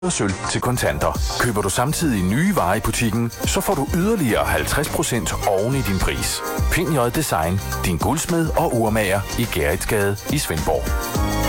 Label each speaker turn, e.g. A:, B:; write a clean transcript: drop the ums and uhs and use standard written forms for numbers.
A: og sølv til kontanter. Køber du samtidig nye varer i butikken, så får du yderligere 50% oven i din pris. Pind J Design, din guldsmed og urmager i Gerritsgade i Svendborg.